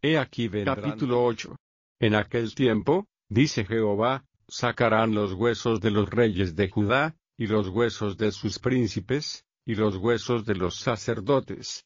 He aquí vendrán. Capítulo 8. En aquel tiempo, dice Jehová, sacarán los huesos de los reyes de Judá, y los huesos de sus príncipes, y los huesos de los sacerdotes,